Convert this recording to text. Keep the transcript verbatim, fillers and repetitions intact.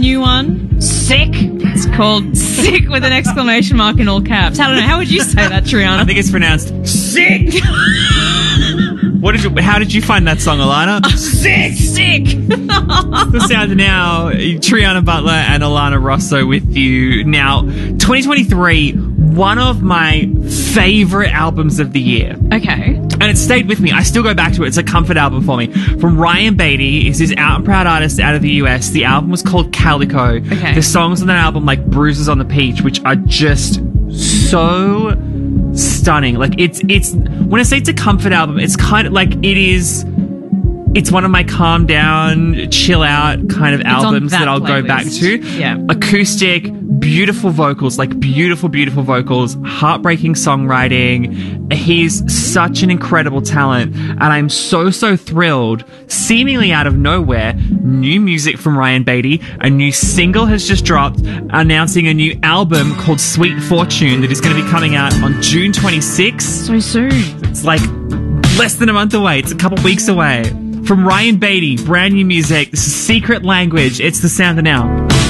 new one, Sick. It's called Sick with an exclamation mark in all caps. I don't know. How would you say that, Triana? I think it's pronounced Sick. What did you, how did you find that song, Alana? Sick! Sick! The sound now, Triana Butler and Alana Rosso with you. Now, twenty twenty-three, one of my favourite albums of the year. Okay. And it stayed with me. I still go back to it. It's a comfort album for me. From Ryan Beatty. He's this out and proud artist out of the U S. The album was called Calico. Okay. The songs on that album, like Bruises on the Peach, which are just so stunning. Like, it's, it's, when I say it's a comfort album, it's kind of like, it is, it's one of my calm down, chill out kind of It's albums on that that I'll go playlist. back to. Yeah. Acoustic, beautiful vocals, like beautiful, beautiful vocals, heartbreaking songwriting. He's such an incredible talent, and I'm so, so thrilled. Seemingly out of nowhere, new music from Ryan Beatty. A new single has just dropped, announcing a new album called Sweet Fortune that is going to be coming out on June twenty-sixth. So soon. It's like less than a month away. It's a couple weeks away. From Ryan Beatty, brand new music. This is Secret Language. It's the sound of now.